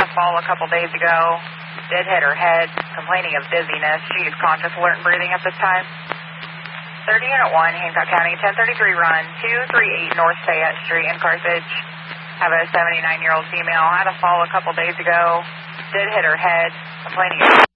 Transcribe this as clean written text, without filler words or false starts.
fall a couple days ago. Did hit her head, complaining of dizziness. She is conscious, alert, and breathing at this time. 30 Unit 1, Hancock County, 1033 run, 238 North Fayette Street in Carthage. Have a 79-year-old female. Had a fall a couple days ago. Did hit her head, complaining of